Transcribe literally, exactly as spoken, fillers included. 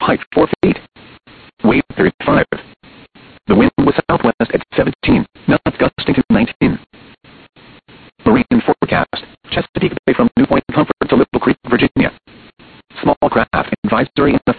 Height four feet. Weight thirty-five. The wind was southwest at seventeen, knots gusting to nineteen. Marine forecast. Chesapeake Bay from New Point Comfort to Little Creek, Virginia. Small craft advisory in